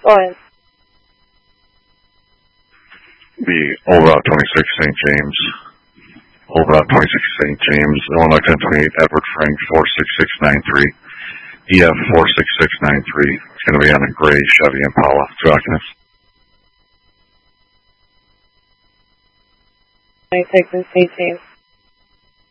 Go ahead. Be over out 26 St. James. Over out 26 St. James. Illinois 1028 Edward Frank 46693. EF 46693. It's going to be on a gray Chevy Impala. Documents. 26 in St. James.